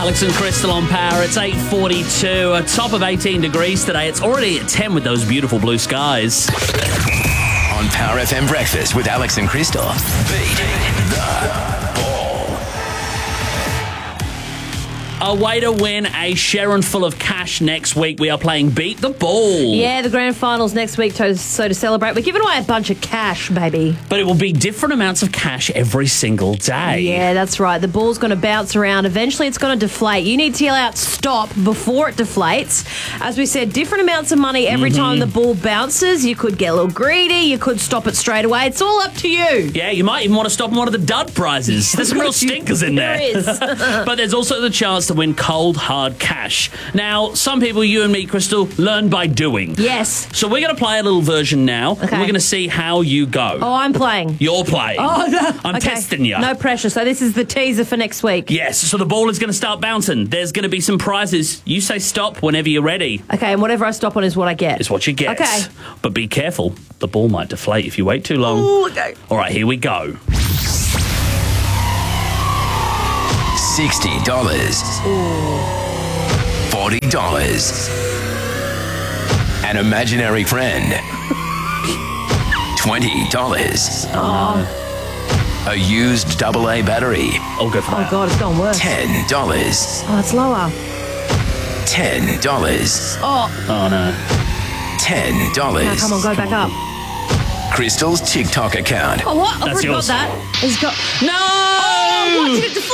Alex and Crystal on Power. It's 8:42, a top of 18 degrees today. It's already at 10 with those beautiful blue skies. On Power FM Breakfast with Alex and Crystal. Beat the ball. A way to win a Sharon full of cash next week. We are playing Beat the Ball. Yeah, the grand finals next week, so to celebrate, we're giving away a bunch of cash, baby. But it will be different amounts of cash every single day. Yeah, that's right. The ball's going to bounce around. Eventually, it's going to deflate. You need to yell out stop before it deflates. As we said, different amounts of money every time the ball bounces. You could get a little greedy. You could stop it straight away. It's all up to you. Yeah, you might even want to stop in one of the dud prizes. There's some real stinkers in there. There is. But there's also the chance to win cold, hard cash. Now, some people, you and me, Crystal, learn by doing. Yes. So we're going to play a little version now. Okay. And we're going to see how you go. Oh, I'm playing. You're playing. Oh, no. I'm Okay. testing you. No pressure. So this is the teaser for next week. Yes, so the ball is going to start bouncing. There's going to be some prizes. You say stop whenever you're ready. Okay, and whatever I stop on is what I get. Is what you get. Okay. But be careful. The ball might deflate if you wait too long. Ooh, okay. All right, here we go. $60. $40. An imaginary friend. $20. A used AA battery. I'll go for Oh, that. God, it's gone worse. $10. Oh, it's lower. $10. Oh, Oh, no. $10. now come on, go back up. Crystal's TikTok account. Oh, what? I've That's already yours. got that. It's got... No! Oh, watching it deflate.